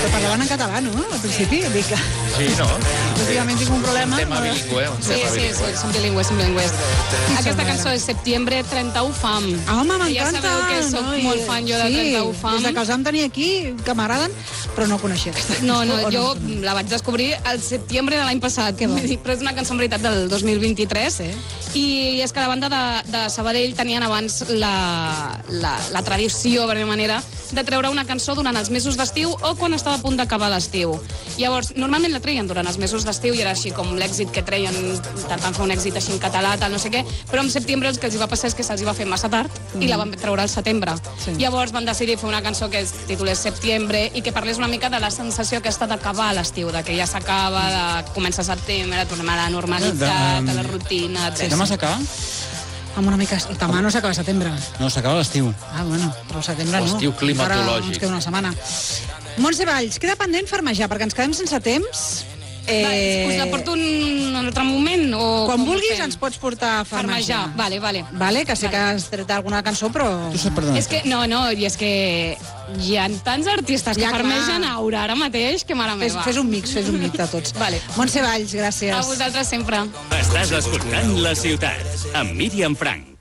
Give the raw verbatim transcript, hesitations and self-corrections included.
Però parlaven en català, no? Al principi, dic que... Sí, no? Últimament tinc un problema. Un tema bilingüe. Un Sí, tema sí, bilingüe. sí, som bilingües, som bilingües. Aquesta cançó és Septiembre, trenta u Fam. Home, Ja m'encanta. sabeu que soc noi. molt fan jo de sí, trenta u Fam. Des de que els vam tenir aquí, que m'agraden, però no coneixia aquesta No, cançó. no, O jo la vaig descobrir al setembre de l'any passat, Que bo. però és una cançó en veritat del dos mil vint-i-tres, Sí. i és que la banda de, de Sabadell tenien abans la, la, la tradició, per dir manera, de treure una cançó durant els mesos d'estiu o quan estava a punt d'acabar l'estiu. Llavors, normalment la treien durant els mesos d'estiu i era així com l'èxit que treien, intentant fer un èxit així en català, tal, no sé què, però en setembre el que els hi va passar és que se'ls hi va fer massa tard i la van treure al setembre. Sí. Llavors van decidir fer una cançó que es titulés Septiembre i que parlés una mica de la sensació aquesta d'acabar l'estiu, de que ja s'acaba, de començar setembre, tornem a la normalitat, a la rutina, etcètera. Demà s'acaba? Amb una mica... Demà no s'acaba setembre. No, s'acaba l'estiu. Ah, bueno, però setembre no. L'estiu climatològic. Encara ens queda una setmana. Montse Valls, queda pendent farmejar, perquè ens quedem sense temps. Eh... Us la porto un altre moment? O Quan com ho vulguis fem? ens pots portar a farmejar. Farmejar, vale, vale. Vale, que sé Vale. que has tret alguna cançó, però... Tu saps per d'on És que, no, no, i és que hi ha tants artistes que Ja, clar. farmegen aura ara mateix que mare Fes, meva. fes un mix, fes un mix de tots. Vale. Montse Valls, gràcies. A vosaltres sempre. Estàs escoltant La Ciutat, amb Míriam Frank.